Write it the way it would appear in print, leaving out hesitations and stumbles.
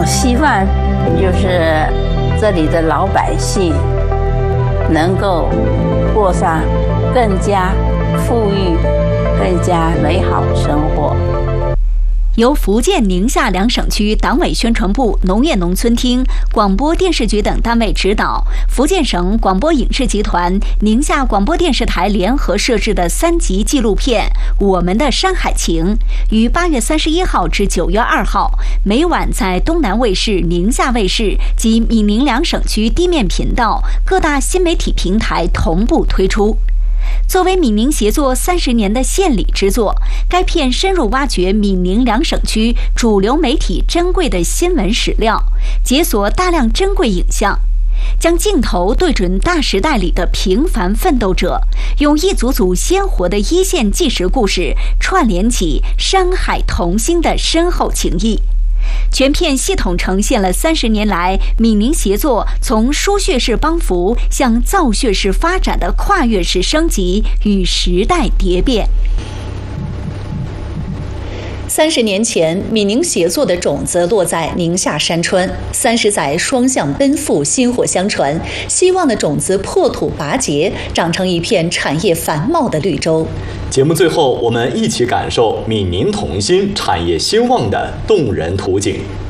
我希望就是这里的老百姓能够过上更加富裕、更加美好的生活。 由福建宁夏两省区党委宣传部、农业农村厅、广播电视局等单位指导，福建省广播影视集团、宁夏广播电视台联合摄制的3集纪录片《我们的山海情》，于8月31号至9月2号，每晚在东南卫视、宁夏卫视及闽宁两省区地面频道各大新媒体平台同步推出。作为闽宁协作30年的献礼之作，该片深入挖掘闽宁两省区主流媒体珍贵的新闻史料，解锁大量珍贵影像，将镜头对准大时代里的平凡奋斗者，用一组组鲜活的一线纪实故事串联起山海同心的深厚情谊。全片系统呈现了30年来闽宁协作从输血式帮扶向造血式发展的跨越式升级与时代蝶变。 30年前，闽宁协作的种子落在宁夏山川，30载双向奔赴，薪火相传，希望的种子破土拔节，长成一片产业繁茂的绿洲。 节目最后，我们一起感受闽宁同心、产业兴旺的动人图景。